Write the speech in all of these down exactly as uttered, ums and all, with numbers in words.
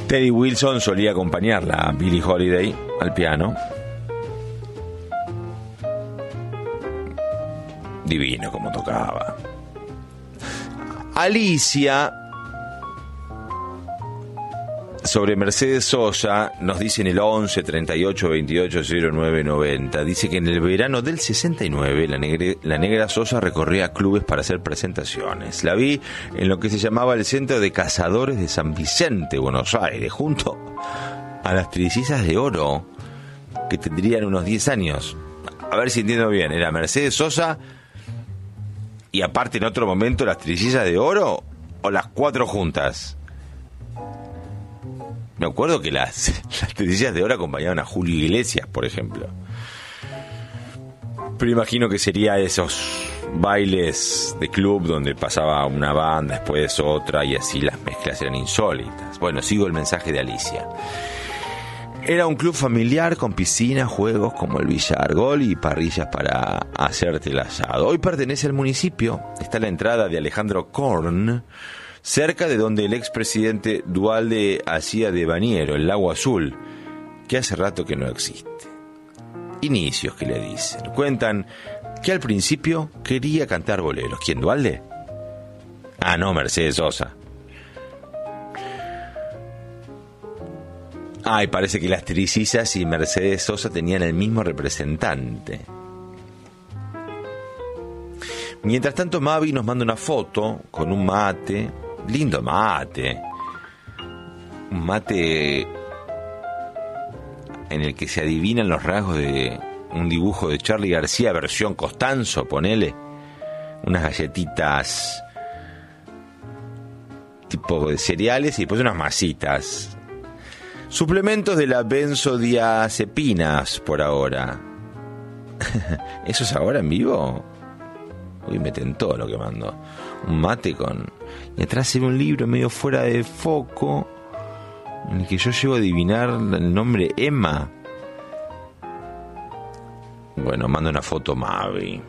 Teddy Wilson solía acompañarla a Billie Holiday al piano. Divino como tocaba. Alicia, sobre Mercedes Sosa, nos dice en el once treinta y ocho veintiocho cero nueve noventa, dice que en el verano del sesenta y nueve la, negre, la negra Sosa recorría clubes para hacer presentaciones. La vi en lo que se llamaba el Centro de Cazadores de San Vicente, Buenos Aires, junto a las Trillizas de Oro, que tendrían unos diez años. A ver si entiendo bien, ¿era Mercedes Sosa y aparte en otro momento las Trillizas de Oro o las cuatro juntas? Me acuerdo que las, las Trillizas de Oro acompañaban a Julio Iglesias, por ejemplo. Pero imagino que sería esos bailes de club donde pasaba una banda, después otra, y así las mezclas eran insólitas. Bueno, sigo el mensaje de Alicia. Era un club familiar con piscina, juegos como el billar, gol y parrillas para hacerte el asado. Hoy pertenece al municipio. Está la entrada de Alejandro Korn, cerca de donde el expresidente Duhalde hacía de bañero, el Lago Azul, que hace rato que no existe. Inicios que le dicen. Cuentan que al principio quería cantar boleros. ¿Quién, Duhalde? Ah, no, Mercedes Sosa. Ay, parece que las Trillizas y Mercedes Sosa tenían el mismo representante. Mientras tanto, Mavi nos manda una foto con un mate. Lindo mate. Un mate en el que se adivinan los rasgos de un dibujo de Charly García, versión Costanzo, ponele. Unas galletitas tipo de cereales y después unas masitas. Suplementos de la benzodiazepinas por ahora. ¿Eso es ahora en vivo? Uy, me tentó lo que mandó. Un mate con... Y atrás se ve un libro medio fuera de foco en el que yo llego a adivinar el nombre Emma. Bueno, manda una foto Mavi.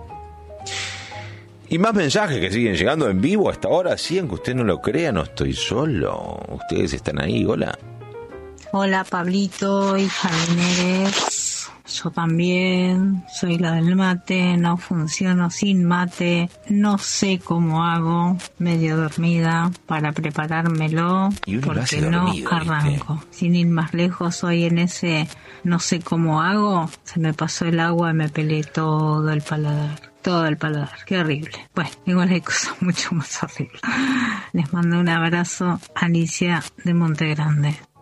Y más mensajes que siguen llegando en vivo hasta ahora. Sí, aunque usted no lo crea, no estoy solo. Ustedes están ahí, hola. Hola Pablito y Jardinero. Yo también soy la del mate, no funciono sin mate, no sé cómo hago, medio dormida, para preparármelo, porque no dormido, arranco. ¿Viste? Sin ir más lejos, hoy en ese no sé cómo hago, se me pasó el agua y me pelé todo el paladar. Todo el paladar, qué horrible. Bueno, igual hay cosas mucho más horribles. Les mando un abrazo, Alicia de Monte Grande.